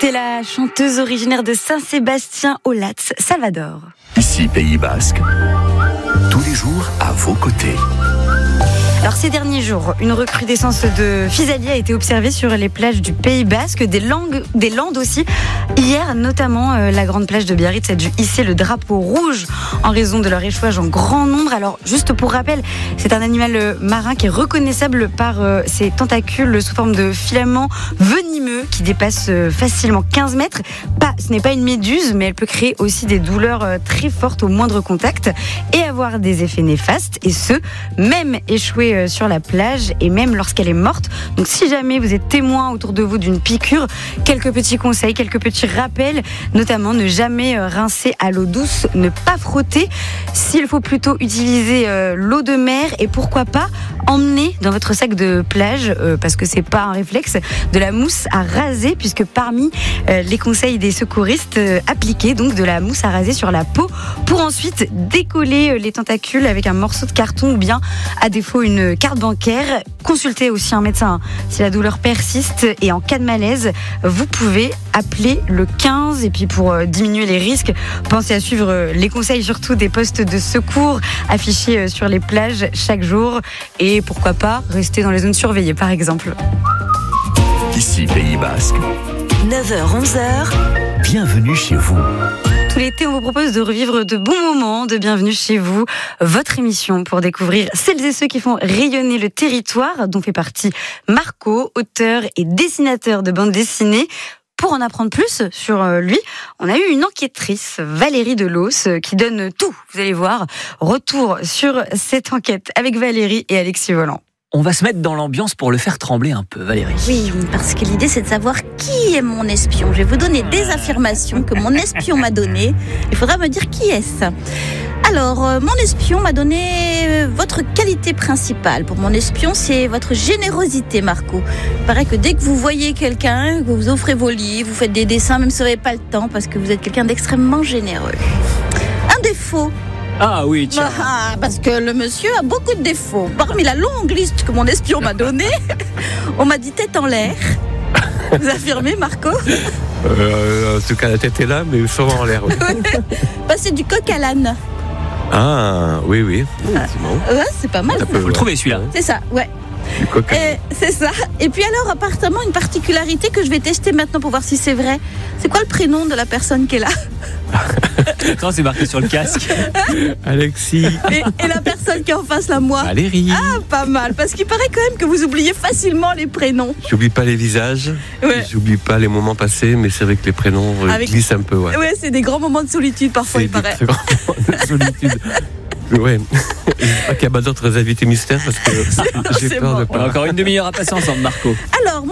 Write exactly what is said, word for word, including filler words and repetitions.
C'était la chanteuse originaire de Saint-Sébastien-Olatz, Salvador. Ici Pays Basque, tous les jours à vos côtés. Alors ces derniers jours, une recrudescence de physalie a été observée sur les plages du Pays Basque, des, Langues, des Landes aussi. Hier, notamment, euh, la grande plage de Biarritz a dû hisser le drapeau rouge en raison de leur échouage en grand nombre. Alors, juste pour rappel, c'est un animal marin qui est reconnaissable par euh, ses tentacules sous forme de filaments venimeux qui dépassent euh, facilement quinze mètres. Pas, ce n'est pas une méduse, mais elle peut créer aussi des douleurs euh, très fortes au moindre contact et avoir des effets néfastes, et ce, même échouée sur la plage et même lorsqu'elle est morte. Donc si jamais vous êtes témoin autour de vous d'une piqûre, quelques petits conseils, quelques petits rappels, notamment ne jamais rincer à l'eau douce, ne pas frotter. S'il faut plutôt utiliser euh, l'eau de mer, et pourquoi pas emmener dans votre sac de plage, euh, parce que c'est pas un réflexe, de la mousse à raser, puisque parmi euh, les conseils des secouristes, euh, appliquer donc de la mousse à raser sur la peau pour ensuite décoller euh, les tentacules avec un morceau de carton ou bien à défaut une carte bancaire. Consultez aussi un médecin si la douleur persiste, et en cas de malaise, vous pouvez appeler le quinze. Et puis pour euh, diminuer les risques, pensez à suivre euh, les conseils surtout des postes de secours affichés euh, sur les plages chaque jour, et pourquoi pas rester dans les zones surveillées par exemple. Ici Pays Basque, neuf heures onze heures, bienvenue chez vous. Tout l'été, on vous propose de revivre de bons moments de Bienvenue chez vous, votre émission pour découvrir celles et ceux qui font rayonner le territoire, dont fait partie Marco, auteur et dessinateur de bande dessinée. Pour en apprendre plus sur lui, on a eu une enquêtrice, Valérie Delos, qui donne tout, vous allez voir. Retour sur cette enquête avec Valérie et Alexis Volant. On va se mettre dans l'ambiance pour le faire trembler un peu, Valérie. Oui, parce que l'idée c'est de savoir qui est mon espion. Je vais vous donner des affirmations que mon espion m'a données. Il faudra me dire qui est-ce. Alors, euh, mon espion m'a donné euh, votre qualité principale. Pour mon espion, c'est votre générosité, Marco. Il paraît que dès que vous voyez quelqu'un, que vous offrez vos livres, vous faites des dessins, même si vous n'avez pas le temps, parce que vous êtes quelqu'un d'extrêmement généreux. Un défaut. Ah oui, tiens. Ah, parce que le monsieur a beaucoup de défauts. Parmi la longue liste que mon espion m'a donnée, on m'a dit tête en l'air. Vous affirmez, Marco ? euh, En tout cas, la tête est là, mais souvent en l'air. Oui. Passer du coq à l'âne. Ah, oui, oui. Ah, ouais, c'est pas mal. Ça Faut le trouver celui-là. C'est ça, ouais. Du coq à Et, c'est ça. Et puis alors, apparemment, une particularité que je vais tester maintenant pour voir si c'est vrai. C'est quoi le prénom de la personne qui est là ? Non, c'est marqué sur le casque. Alexis. Et, et la personne qui est en face, là, moi ? Valérie. Ah, pas mal. Parce qu'il paraît quand même que vous oubliez facilement les prénoms. J'oublie pas les visages, Ouais. j'oublie pas les moments passés, mais c'est vrai que les prénoms euh, Avec- glissent un peu. Ouais, Ouais, c'est des grands moments de solitude parfois, c'est il des paraît. très grands moments de solitude. Ouais. J'espère qu'il n'y a pas d'autres invités mystères parce que j'ai c'est peur bon. de On a pas. encore une demi-heure à passer ensemble, Marco. Alors,